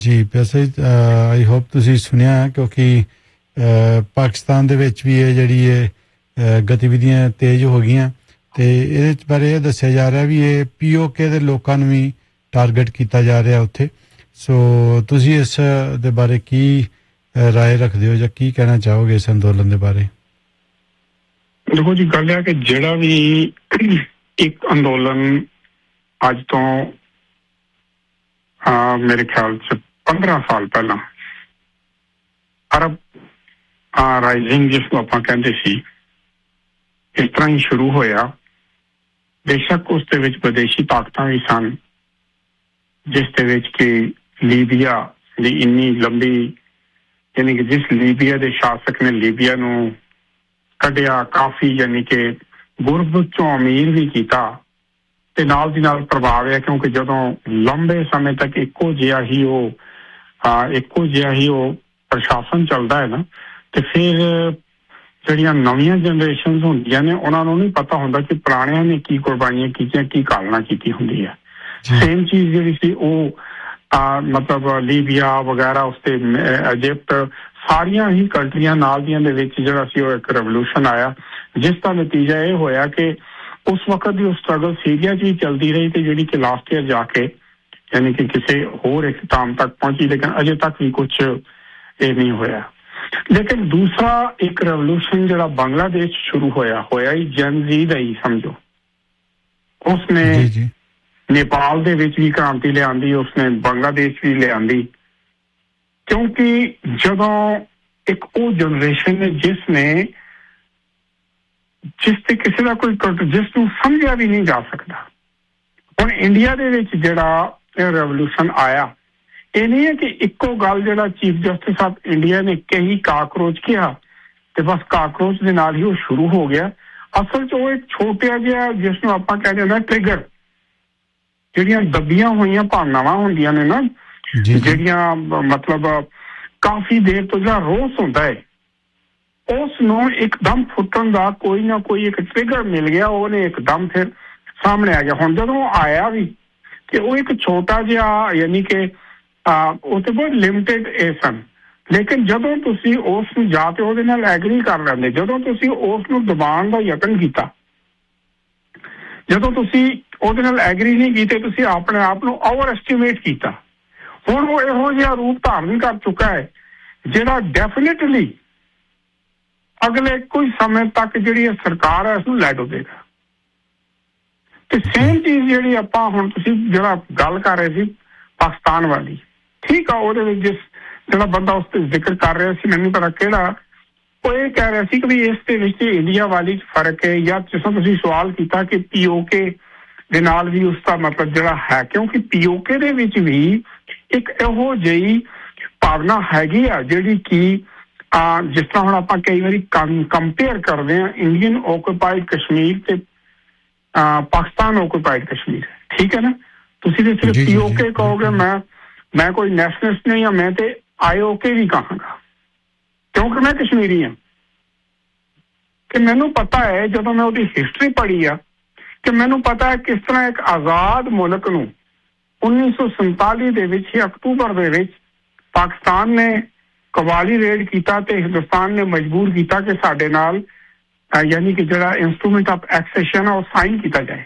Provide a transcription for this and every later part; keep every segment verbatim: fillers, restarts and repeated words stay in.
ਜੀ ਵੈਸੇ I hope ਤੁਸੀਂ ਸੁਣਿਆ ਕਿਉਂਕਿ ਪਾਕਿਸਤਾਨ ਦੇ ਵਿੱਚ ਵੀ ਇਹ ਜਿਹੜੀ ਇਹ ਗਤੀਵਿਧੀਆਂ ਤੇਜ਼ ਹੋ ਗਈਆਂ ਤੇ ਇਹਦੇ ਬਾਰੇ ਇਹ ਦੱਸਿਆ ਜਾ ਰਿਹਾ ਵੀ ਇਹ ਪੀਓਕੇ ਦੇ ਲੋਕਾਂ ਨੂੰ ਵੀ ਟਾਰਗੇਟ ਕੀਤਾ ਜਾ ਰਿਹਾ ਉੱਥੇ ਸੋ ਤੁਸੀਂ ਇਸ ਦੇ ਬਾਰੇ ਕੀ ਰਾਏ ਰੱਖਦੇ ਹੋ ਜਾਂ ਕੀ ਕਹਿਣਾ ਚਾਹੋਗੇ ਇਸ ਅੰਦੋਲਨ ਦੇ ਬਾਰੇ? ਦੇਖੋ ਜੀ ਗੱਲ ਹੈ ਕਿ ਜਿਹੜਾ ਵੀ ਇੱਕ ਅੰਦੋਲਨ ਅੱਜ ਤੋਂ ਆ ਮੇਰੇ ਖਿਆਲ ਚ ਪੰਦਰਾਂ ਸਾਲ ਪਹਿਲਾਂ ਅਰਬ ਰਾਈਜ਼ਿੰਗ ਜਿਸ ਨੂੰ ਆਪਾਂ ਕਹਿੰਦੇ ਸੀ ਇਸ ਤਰ੍ਹਾਂ ਹੀ ਸ਼ੁਰੂ ਹੋਇਆ। ਬੇਸ਼ੱਕ ਉਸ ਦੇ ਵਿੱਚ ਵਿਦੇਸ਼ੀ ਤਾਕਤਾਂ ਵੀ ਸਨ ਜਿਸ ਦੇ ਵਿੱਚ ਕਿ ਲੀਬੀਆ ਦੀ ਇੰਨੀ ਲੰਬੀ ਯਾਨੀ ਕਿ ਜਿਸ ਲੀਬੀਆ ਦੇ ਸ਼ਾਸਕ ਨੇ ਲੀਬੀਆ ਨੂੰ ਕੱਢਿਆ ਕਾਫੀ ਯਾਨੀ ਕਿ ਗੁਰਬਤ ਚੋਂ ਅਮੀਰ ਵੀ ਕੀਤਾ ਤੇ ਨਾਲ ਦੀ ਨਾਲ ਪ੍ਰਭਾਵ ਹੈ ਕਿਉਂਕਿ ਜਦੋਂ ਲੰਬੇ ਸਮੇਂ ਤੱਕ ਇੱਕੋ ਜਿਹਾ ਹੀ ਉਹ ਇੱਕੋ ਜਿਹਾ ਹੀ ਉਹ ਪ੍ਰਸ਼ਾਸਨ ਚੱਲਦਾ ਹੈ ਨਾ ਤੇ ਫਿਰ ਜਿਹੜੀਆਂ ਨਵੀਆਂ ਜਨਰੇਸ਼ਨਸ ਹੁੰਦੀਆਂ ਨੇ ਉਹਨਾਂ ਨੂੰ ਨਹੀਂ ਪਤਾ ਹੁੰਦਾ ਕਿ ਪੁਰਾਣਿਆਂ ਨੇ ਕੀ ਕੁਰਬਾਨੀਆਂ ਕੀਤੀਆਂ ਕੀ ਕਾਲਨਾ ਕੀਤੀ ਹੁੰਦੀ ਹੈ। ਸੇਮ ਚੀਜ਼ ਜਿਹੜੀ ਸੀ ਉਹ ਮਤਲਬ ਲੀਬੀਆ ਵਗੈਰਾ ਉਸ ਤੇ ਇਜਿਪਟ ਸਾਰੀਆਂ ਹੀ ਕੰਟਰੀਆਂ ਨਾਲ ਦੀਆਂ ਦੇ ਵਿੱਚ ਜਿਹੜਾ ਸੀ ਉਹ ਇੱਕ ਰੈਵੋਲੂਸ਼ਨ ਆਇਆ ਜਿਸ ਦਾ ਨਤੀਜਾ ਇਹ ਹੋਇਆ ਕਿ ਉਸ ਵਕਤ ਦੀ ਉਹ ਸਟਰਗਲ ਸੀਰੀਆ 'ਚ ਵੀ ਚੱਲਦੀ ਰਹੀ ਤੇ ਜਿਹੜੀ ਕਿ ਲਾਸਟ ਈਅਰ ਜਾ ਕੇ ਯਾਨੀ ਕਿ ਕਿਸੇ ਹੋਰ ਇਖਤਾਮ ਤੱਕ ਪਹੁੰਚੀ ਲੇਕਿਨ ਅਜੇ ਤੱਕ ਵੀ ਕੁਛ ਇਹ ਨਹੀਂ ਹੋਇਆ। ਲੇਕਿਨ ਦੂਸਰਾ ਇੱਕ ਰੈਵੋਲੂਸ਼ਨ ਜਿਹੜਾ ਬੰਗਲਾਦੇਸ਼ ਸ਼ੁਰੂ ਹੋਇਆ ਹੋਇਆ ਹੀ ਜਨ ਜ਼ੀ ਦਾ ਹੀ ਸਮਝੋ ਉਸਨੇ ਨੇਪਾਲ ਦੇ ਵਿੱਚ ਵੀ ਕ੍ਰਾਂਤੀ ਲਿਆਂਦੀ ਉਸਨੇ ਬੰਗਲਾਦੇਸ਼ ਵੀ ਲਿਆਂਦੀ ਕਿਉਂਕਿ ਜਦੋਂ ਇੱਕ ਉਹ ਜਨਰੇਸ਼ਨ ਨੇ ਜਿਸ ਨੇ ਜਿਸ ਤੇ ਕਿਸੇ ਦਾ ਕੋਈ ਜਿਸ ਨੂੰ ਸਮਝਿਆ ਵੀ ਨਹੀਂ ਜਾ ਸਕਦਾ। ਹੁਣ ਇੰਡੀਆ ਦੇ ਵਿੱਚ ਜਿਹੜਾ ਇਹ ਰੈਵੋਲੂਸ਼ਨ ਆਇਆ ਇਹ ਨਹੀਂ ਹੈ ਕਿ ਇੱਕੋ ਗੱਲ ਜਿਹੜਾ ਚੀਫ ਜਸਟਿਸ ਆਫ ਇੰਡੀਆ ਨੇ ਕਹੀ ਕਾਕਰੋਚ ਕਿਹਾ ਤੇ ਬਸ ਕਾਕਰੋਚ ਦੇ ਨਾਲ ਹੀ ਉਹ ਸ਼ੁਰੂ ਹੋ ਗਿਆ। ਅਸਲ 'ਚ ਉਹ ਇੱਕ ਛੋਟਾ ਜਿਹਾ ਜਿਸ ਨੂੰ ਆਪਾਂ ਕਹਿੰਦੇ ਨਾ ਟ੍ਰਿਗਰ ਜਿਹੜੀਆਂ ਦੱਬੀਆਂ ਹੋਈਆਂ ਭਾਵਨਾਵਾਂ ਹੁੰਦੀਆਂ ਨੇ ਨਾ ਜਿਹੜੀਆਂ ਮਤਲਬ ਕਾਫੀ ਦੇਰ ਤੋਂ ਜਿਹੜਾ ਰੋਸ ਹੁੰਦਾ ਹੈ ਉਸ ਨੂੰ ਇੱਕਦਮ ਫੁੱਟਣ ਦਾ ਕੋਈ ਨਾ ਕੋਈ ਇੱਕ ਟ੍ਰਿਗਰ ਮਿਲ ਗਿਆ ਉਹਨੇ ਇੱਕਦਮ ਫਿਰ ਸਾਹਮਣੇ ਆ ਗਿਆ। ਹੁਣ ਜਦੋਂ ਆਇਆ ਵੀ ਕਿ ਉਹ ਇੱਕ ਛੋਟਾ ਜਿਹਾ ਯਾਨੀ ਕਿ ਉਹ ਤੇ ਬਹੁਤ ਲਿਮਟਿਡ ਇਹ ਸਨ ਲੇਕਿਨ ਜਦੋਂ ਤੁਸੀਂ ਉਸ ਨੂੰ ਜਾ ਕੇ ਉਹਦੇ ਨਾਲ ਐਗਰੀ ਕਰ ਲੈਂਦੇ ਜਦੋਂ ਤੁਸੀਂ ਉਸ ਨੂੰ ਦਬਾਉਣ ਦਾ ਯਤਨ ਕੀਤਾ ਜਦੋਂ ਤੁਸੀਂ ਉਹਦੇ ਨਾਲ ਐਗਰੀ ਨਹੀਂ ਕੀਤੇ ਤੁਸੀਂ ਆਪਣੇ ਆਪ ਨੂੰ ਓਵਰ ਐਸਟੀਮੇਟ ਕੀਤਾ। ਹੁਣ ਉਹ ਇਹੋ ਜਿਹਾ ਰੂਪ ਧਾਰਨ ਕਰ ਚੁੱਕਾ ਹੈ ਜਿਹੜਾ ਡੈਫੀਨੇਟਲੀ ਅਗਲੇ ਕੋਈ ਸਮੇਂ ਤੱਕ ਜਿਹੜੀ ਇਹ ਸਰਕਾਰ ਹੈ ਉਸਨੂੰ ਲੈ ਡੋਬੇਗਾ। ਤੇ ਸੇਮ ਚੀਜ਼ ਜਿਹੜੀ ਆਪਾਂ ਹੁਣ ਤੁਸੀਂ ਜਿਹੜਾ ਗੱਲ ਕਰ ਰਹੇ ਸੀ ਪਾਕਿਸਤਾਨ ਵਾਲੀ ਠੀਕ ਆ ਉਹਦੇ ਵਿੱਚ ਜਿਸ ਜਿਹੜਾ ਬੰਦਾ ਉਸ ਤੇ ਜ਼ਿਕਰ ਕਰ ਰਿਹਾ ਸੀ ਮੈਨੂੰ ਪਤਾ ਕਿਹੜਾ ਉਹ ਇਹ ਕਹਿ ਰਿਹਾ ਸੀ ਕਿ ਵੀ ਇਸ ਦੇ ਵਿੱਚ ਇੰਡੀਆ ਵਾਲੀ 'ਚ ਫਰਕ ਹੈ ਜਾਂ ਜਿਸ ਤਰ੍ਹਾਂ ਤੁਸੀਂ ਸਵਾਲ ਕੀਤਾ ਕਿ ਪੀਓਕੇ ਦੇ ਨਾਲ ਵੀ ਉਸਦਾ ਮਤਲਬ ਜਿਹੜਾ ਹੈ ਕਿਉਂਕਿ ਪੀਓਕੇ ਦੇ ਵਿੱਚ ਵੀ ਇੱਕ ਇਹੋ ਜਿਹੀ ਭਾਵਨਾ ਹੈਗੀ ਆ ਜਿਹੜੀ ਕਿ ਜਿਸ ਤਰ੍ਹਾਂ ਹੁਣ ਆਪਾਂ ਕਈ ਵਾਰੀ ਕੰਪੇਅਰ ਕਰਦੇ ਹਾਂ ਇੰਡੀਅਨ ਓਕੂਪਾਈਡ ਕਸ਼ਮੀਰ ਤੇ ਪਾਕਿਸਤਾਨ ਓਕੂਪਾਈਡ ਕਸ਼ਮੀਰ ਠੀਕ ਹੈ ਨਾ ਤੁਸੀਂ ਤੇ ਸਿਰਫ ਪੀਓਕੇ ਕਹੋਗੇ ਮੈਂ ਮੈਂ ਕੋਈ ਨੈਸ਼ਨਲਿਸਟ ਨਹੀਂ ਹਾਂ ਮੈਂ ਤੇ ਆਈਓਕੇ ਵੀ ਕਹਾਂਗਾ ਕਿਉਂਕਿ ਮੈਂ ਕਸ਼ਮੀਰੀ ਹਾਂ ਕਿ ਮੈਨੂੰ ਪਤਾ ਹੈ ਜਦੋਂ ਮੈਂ ਉਹਦੀ ਹਿਸਟਰੀ ਪੜ੍ਹੀ ਆ ਕਿ ਮੈਨੂੰ ਪਤਾ ਹੈ ਕਿਸ ਤਰ੍ਹਾਂ ਇੱਕ ਆਜ਼ਾਦ ਮੁਲਕ ਨੂੰ ਉੱਨੀ ਸੌ ਸੰਤਾਲੀ ਦੇ ਵਿੱਚ ਹੀ ਅਕਤੂਬਰ ਦੇ ਵਿੱਚ ਪਾਕਿਸਤਾਨ ਨੇ ਕਵਾਲੀ ਰੇਡ ਕੀਤਾ ਤੇ ਹਿੰਦੁਸਤਾਨ ਨੇ ਮਜਬੂਰ ਕੀਤਾ ਕਿ ਸਾਡੇ ਨਾਲ ਯਾਨੀ ਕਿ ਜਿਹੜਾ ਇੰਸਟਰੂਮੈਂਟ ਆਫ ਐਕਸੈਸ਼ਨ ਉਹ ਸਾਈਨ ਕੀਤਾ ਜਾਏ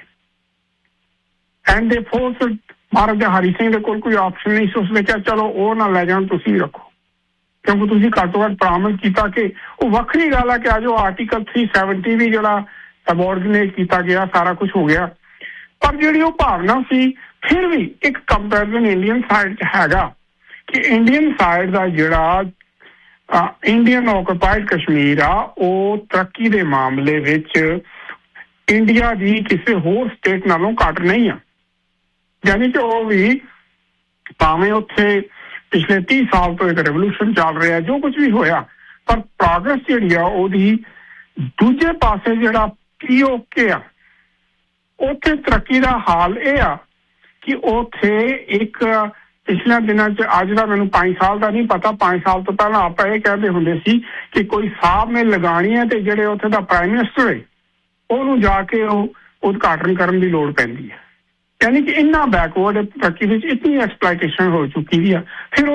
ਐਂਡ ਦੇ ਫੋਰਸ ਮਹਾਰਾਜਾ ਹਰੀ ਸਿੰਘ ਦੇ ਕੋਲ ਕੋਈ ਆਪਸ਼ਨ ਨਹੀਂ ਸੀ ਉਸਨੇ ਕਿਹਾ ਚਲੋ ਉਹ ਨਾ ਲੈ ਜਾਣ ਤੁਸੀਂ ਵੀ ਰੱਖੋ ਕਿਉਂਕਿ ਤੁਸੀਂ ਘੱਟੋ ਘੱਟ ਪ੍ਰਾਮਿਸ ਕੀਤਾ ਕਿ ਉਹ ਵੱਖਰੀ ਗੱਲ ਹੈ ਕਿ ਅੱਜ ਉਹ ਆਰਟੀਕਲ ਥ੍ਰੀ ਸੈਵਨਟੀ ਵੀ ਜਿਹੜਾ ਸਬਆਰਡੀਨੇਟ ਕੀਤਾ ਗਿਆ ਸਾਰਾ ਕੁਝ ਹੋ ਗਿਆ ਪਰ ਜਿਹੜੀ ਉਹ ਭਾਵਨਾ ਸੀ ਫਿਰ ਵੀ ਇੱਕ ਕੰਪੈਰੀਜ਼ਨ ਇੰਡੀਅਨ ਸਾਈਡ 'ਚ ਹੈਗਾ ਕਿ ਇੰਡੀਅਨ ਸਾਈਡ ਦਾ ਜਿਹੜਾ ਇੰਡੀਅਨ ਓਕੂਪਾਈਡ ਕਸ਼ਮੀਰ ਆ ਉਹ ਤਰੱਕੀ ਦੇ ਮਾਮਲੇ ਵਿੱਚ ਇੰਡੀਆ ਦੀ ਕਿਸੇ ਹੋਰ ਸਟੇਟ ਨਾਲੋਂ ਘੱਟ ਨਹੀਂ ਆ ਯਾਨੀ ਕਿ ਉਹ ਵੀ ਭਾਵੇਂ ਉੱਥੇ ਪਿਛਲੇ ਤੀਹ ਸਾਲ ਤੋਂ ਇੱਕ ਰੈਵੋਲੂਸ਼ਨ ਚੱਲ ਰਿਹਾ ਜੋ ਕੁਝ ਵੀ ਹੋਇਆ ਪਰ ਪ੍ਰੋਗਰੈਸ ਜਿਹੜੀ ਆ ਉਹਦੀ ਦੂਜੇ ਪਾਸੇ ਜਿਹੜਾ ਪੀਓਕੇ ਆ ਉੱਥੇ ਤਰੱਕੀ ਦਾ ਹਾਲ ਇਹ ਆ ਕਿ ਉੱਥੇ ਇੱਕ ਪਿਛਲੇ ਦਿਨਾਂ 'ਚ ਅੱਜ ਦਾ ਮੈਨੂੰ ਪੰਜ ਸਾਲ ਦਾ ਨਹੀਂ ਪਤਾ ਪੰਜ ਸਾਲ ਤੋਂ ਪਹਿਲਾਂ ਆਪਾਂ ਇਹ ਕਹਿੰਦੇ ਹੁੰਦੇ ਸੀ ਕਿ ਕੋਈ ਸਾਹਬ ਨੇ ਲਗਾਣੀ ਹੈ ਤੇ ਜਿਹੜੇ ਉੱਥੇ ਦਾ ਪ੍ਰਾਈਮ ਮਿਨਿਸਟਰ ਹੈ ਉਹਨੂੰ ਜਾ ਕੇ ਉਹ ਉਦਘਾਟਨ ਕਰਨ ਦੀ ਲੋੜ ਪੈਂਦੀ ਹੈ यानी कि इन्ना बैकवर्ड तरक्की में इतनी एक्सप्लाइटेशन हो चुकी है फिर